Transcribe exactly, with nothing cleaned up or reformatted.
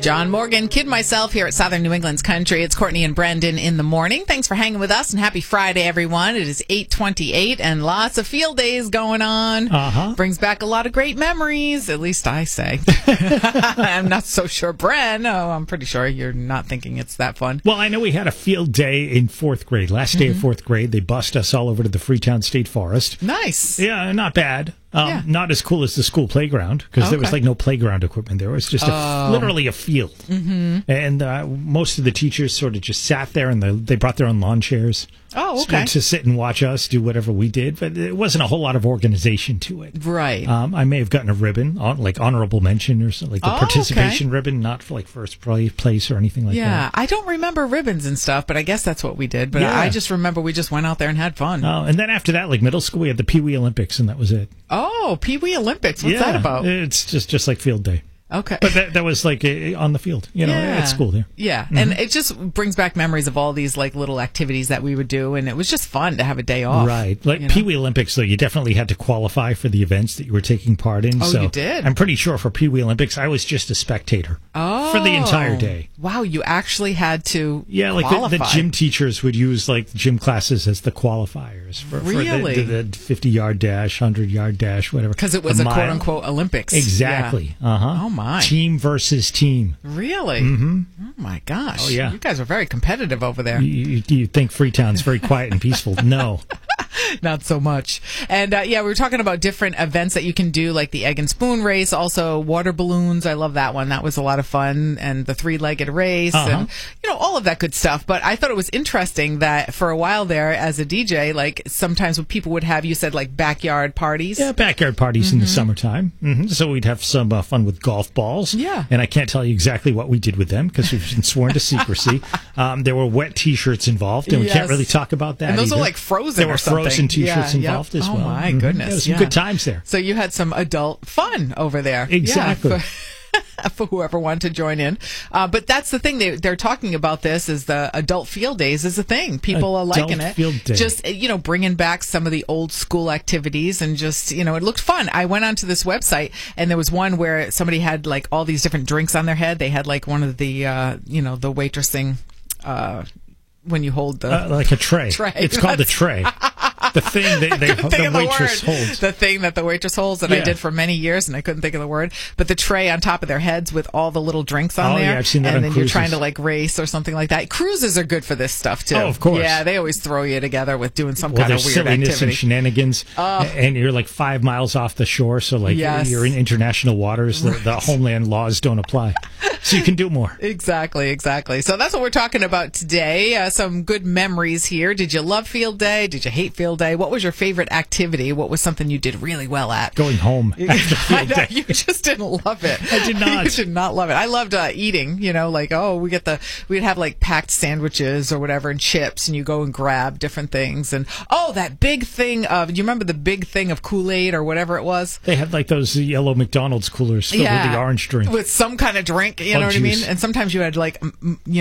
John Morgan, Kid Myself here at Southern New England's Country. It's Courtney and Brendan in the morning. Thanks for hanging with us, and happy Friday, everyone. It is eight twenty-eight, and lots of field days going on. Uh-huh. Brings back a lot of great memories, at least I say. I'm not so sure, Bren. Oh, I'm pretty sure you're not thinking it's that fun. Well, I know we had a field day in fourth grade. Last day mm-hmm. of fourth grade, they bussed us all over to the Freetown State Forest. Nice. Yeah, not bad. Um, yeah. Not as cool as the school playground, because okay. there was like no playground equipment there. It was just a, oh. literally a field. Mm-hmm. And uh, most of the teachers sort of just sat there, and the, they brought their own lawn chairs. Oh, okay. To sit and watch us do whatever we did, but it wasn't a whole lot of organization to it. Right. Um, I may have gotten a ribbon, like honorable mention or something, like the oh, participation okay. ribbon, not for like first place or anything like yeah, that. Yeah, I don't remember ribbons and stuff, but I guess that's what we did. But yeah. I just remember we just went out there and had fun. Oh, and then after that, like middle school, we had the Pee Wee Olympics, and that was it. Oh, Pee Wee Olympics. What's yeah, that about? It's just, just like field day. Okay. But that, that was like uh, on the field, you know, yeah. at school there. Yeah. Mm-hmm. And it just brings back memories of all these like little activities that we would do. And it was just fun to have a day off. Right. Like you know? Pee Wee Olympics, though, you definitely had to qualify for the events that you were taking part in. Oh, so you did? I'm pretty sure for Pee Wee Olympics, I was just a spectator. Oh. For the entire day. Wow. You actually had to Yeah, like the, the gym teachers would use like gym classes as the qualifiers for, really? for the, the fifty-yard dash, hundred-yard dash, whatever. Because it was a quote-unquote Olympics. Exactly. Yeah. Uh-huh. Oh, my. Team versus team. Really? Mm-hmm. Oh, my gosh. Oh, yeah. You guys are very competitive over there. You, you, you think Freetown's very quiet and peaceful. No. Not so much. And, uh, yeah, we were talking about different events that you can do, like the egg and spoon race, also water balloons. I love that one. That was a lot of fun. And the three-legged race uh-huh. and, you know, all of that good stuff. But I thought it was interesting that for a while there as a D J, like sometimes when people would have, you said, like backyard parties. Yeah, backyard parties mm-hmm. in the summertime. Mm-hmm. So we'd have some uh, fun with golf balls. Yeah. And I can't tell you exactly what we did with them because we've been sworn to secrecy. Um, there were wet T-shirts involved, and yes. we can't really talk about that And those either. are like frozen There were or something. frozen T-shirts yeah, involved yep. as oh well. Oh, my mm-hmm. goodness. There was some yeah. good times there. So you had some adult fun over there. Exactly. Yeah, for, for whoever wanted to join in. Uh, but that's the thing. They, they're talking about this is the adult field days is a thing. People adult are liking it. Field day. Just, you know, bringing back some of the old school activities and just, you know, it looked fun. I went onto this website and there was one where somebody had like all these different drinks on their head. They had like one of the, uh, you know, the waitressing, uh, when you hold the uh, like a tray. tray. It's called the tray. The thing they, they the waitress the holds. The thing that the waitress holds that yeah. I did for many years and I couldn't think of the word. But the tray on top of their heads with all the little drinks on oh, there. Yeah, I've seen that and on then cruises. You're trying to like race or something like that. Cruises are good for this stuff too. Oh, of course. Yeah, they always throw you together with doing some well, kind of there's weird silliness activity. and shenanigans, oh. and you're like five miles off the shore, so like yes. you're in international waters. The, the homeland laws don't apply, so you can do more. Exactly, exactly. So that's what we're talking about today. Uh, some good memories here. Did you love field day? Did you hate field day? What was your favorite activity? What was something you did really well at? Going home after field know, day. You just didn't love it. I did not. You did not love it. I loved uh, eating, you know, like, oh, we get the, we'd have like packed sandwiches or whatever and chips and you go and grab different things. And, oh, that big thing of, do you remember the big thing of Kool-Aid or whatever it was? They had like those yellow McDonald's coolers filled yeah, with the orange drink. With some kind of drink, you oh, know what juice. I mean? And sometimes you had like, m- you